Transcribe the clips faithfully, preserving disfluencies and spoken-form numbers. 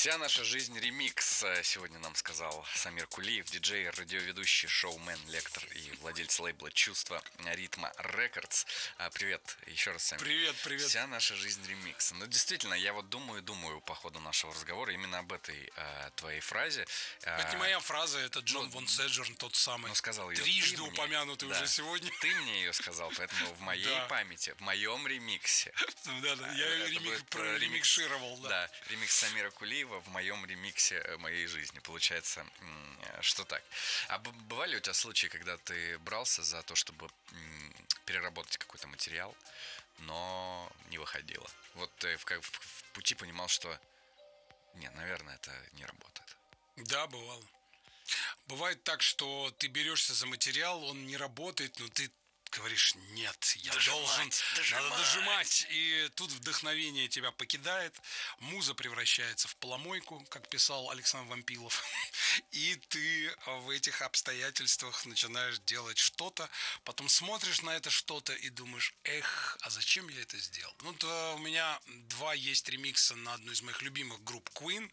Вся наша жизнь ремикс, сегодня нам сказал Самир Кулиев, диджей, радиоведущий, шоумен, лектор и владелец лейбла «Чувство ритма Рекордс». Привет еще раз, Самир. Привет, привет. Вся наша жизнь ремикс. Ну, действительно, я вот думаю, думаю по ходу нашего разговора именно об этой э, твоей фразе. Это не моя фраза, это Джон ну, Вон Седжерн, тот самый, ну, сказал ее трижды упомянутый да. уже сегодня. Ты мне ее сказал, поэтому в моей да. памяти, в моем ремиксе. Да, да, я ремикс, проремикшировал. Да. да, ремикс Самира Кулиева в моем ремиксе моей жизни. Получается, что так. А бывали у тебя случаи, когда ты брался за то, чтобы переработать какой-то материал, но не выходило? Вот ты в, в, в пути понимал, что нет, наверное, это не работает. Да, бывало. Бывает так, что ты берешься за материал, он не работает, но ты говоришь, нет, я дожимать, должен, дожимать. надо дожимать. И тут вдохновение тебя покидает, муза превращается в поломойку, как писал Александр Вампилов. И ты в этих обстоятельствах начинаешь делать что-то, потом смотришь на это что-то и думаешь, эх, а зачем я это сделал? Ну, то у меня два есть ремикса на одну из моих любимых групп Queen,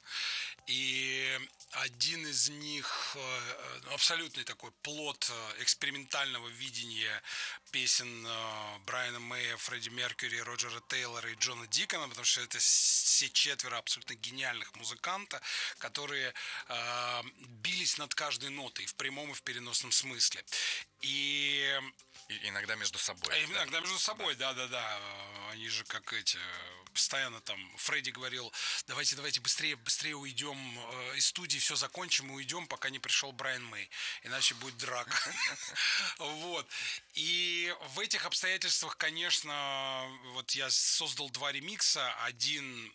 и один из них абсолютный такой плод экспериментального видения песен Брайана Мэя, Фредди Меркьюри, Роджера Тейлора и Джона Дикона, потому что это все четверо абсолютно гениальных музыканта, которые э, бились над каждой нотой в прямом и в переносном смысле. И... И иногда между собой. А иногда да? между собой, да-да-да. Они же как эти... Постоянно там Фредди говорил, давайте, давайте быстрее, быстрее уйдем из студии, все закончим и уйдем, пока не пришел Брайан Мэй. Иначе будет драка. Вот. И в этих обстоятельствах, конечно, вот я создал два ремикса. Один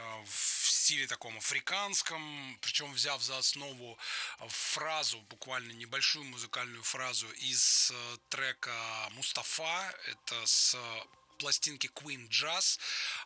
в стиле таком африканском, причем взяв за основу фразу, буквально небольшую музыкальную фразу из трека «Мустафа». Это с пластинки Queen Jazz.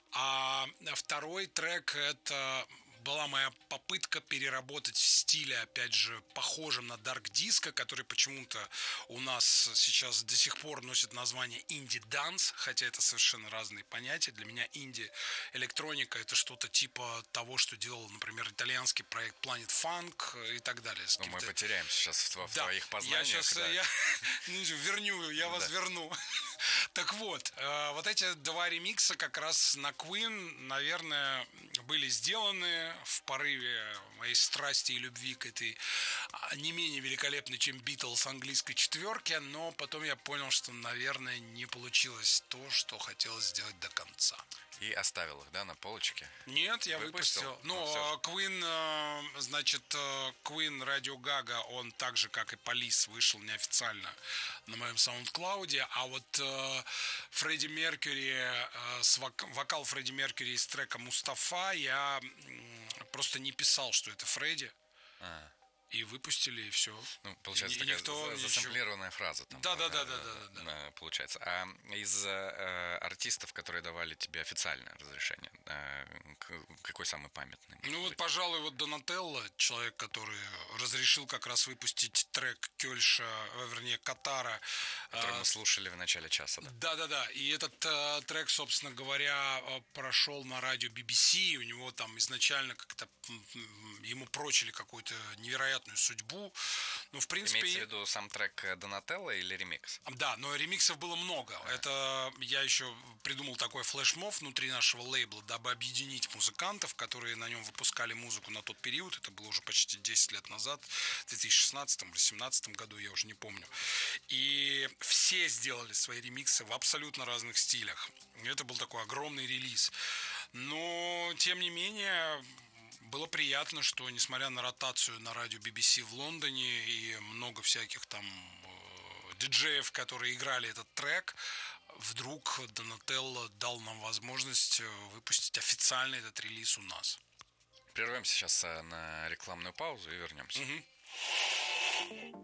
А второй трек — это была моя попытка переработать в стиле, опять же, похожем на Dark Disco, который почему-то у нас сейчас до сих пор носит название инди-данс, хотя это совершенно разные понятия. Для меня инди-электроника — это что-то типа того, что делал, например, итальянский проект Planet Funk и так далее. Ну, мы потеряемся сейчас в да, твоих познаниях. Я сейчас да. я, ну, верню, я вас да. верну. Так вот, вот эти два ремикса как раз на Queen, наверное, были сделаны в порыве моей страсти и любви к этой не менее великолепной, чем Битлз, английской четверки, но потом я понял, что, наверное, не получилось то, что хотелось сделать до конца. И оставил их, да, на полочке? Нет, я выпустил. выпустил. Ну, ну Queen, значит, Queen Radio Gaga, он так же, как и Police, вышел неофициально на моем SoundCloud, а вот Фредди Меркьюри, вокал Фредди Меркьюри из трека «Мустафа» я просто не писал, что это Фредди. А. И выпустили, и все. Ну, получается, и, такая никто, засэмплированная ничего... фраза. Там, да, да, да, да, да, да, да. Получается. А из э, артистов, которые давали тебе официальное разрешение, э, какой самый памятный? Ну, вот, пожалуй, вот Донателло, человек, который разрешил как раз выпустить трек Кёльша, вернее, Катара. Который а, мы слушали в начале часа, да? Да, да, да. И этот а, трек, собственно говоря, прошел на радио би би си. У него там изначально как-то ему прочили какую-то невероятную судьбу. Ну, в принципе... Имеется в виду сам трек Донателло или ремикс? Да, но ремиксов было много. А. Это я еще придумал такой флешмоб внутри нашего лейбла, дабы объединить музыкантов, которые на нем выпускали музыку на тот период. Это было уже почти десять лет назад, в две тысячи шестнадцатом или две тысячи семнадцатом году, я уже не помню. И все сделали свои ремиксы в абсолютно разных стилях. Это был такой огромный релиз. Но, тем не менее... Было приятно, что, несмотря на ротацию на радио би би си в Лондоне и много всяких там э, диджеев, которые играли этот трек, вдруг Донателло дал нам возможность выпустить официально этот релиз у нас. Прервемся сейчас на рекламную паузу и вернемся. Угу.